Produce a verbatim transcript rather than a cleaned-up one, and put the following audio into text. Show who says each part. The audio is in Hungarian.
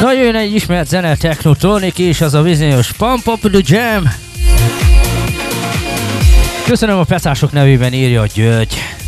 Speaker 1: Na jön egy ismert zene, Technotronic és az a bizonyos Pump Up The Jam. Köszönöm a pecások nevében, írja a György.